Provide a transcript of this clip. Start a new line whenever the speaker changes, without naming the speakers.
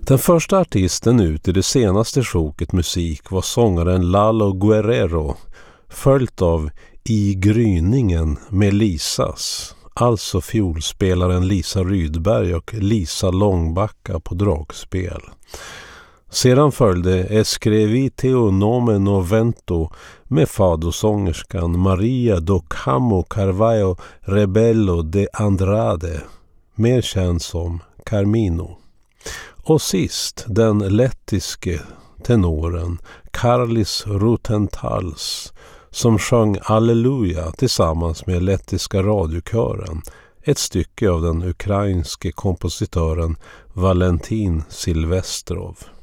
Den första artisten ut i det senaste sjoket musik var sångaren Lalo Guerrero, följt av I gryningen med Lisas, alltså fiolspelaren Lisa Rydberg och Lisa Långbacka på dragspel. Sedan följde Escrivite un nome novento med fadosångerskan Maria do Campo Carvalho Rebello de Andrade, mer känd som Carmino. Och sist den lettiske tenoren Karlis Rutentals som sjöng Alleluja tillsammans med lettiska radiokören, ett stycke av den ukrainske kompositören Valentin Silvestrov.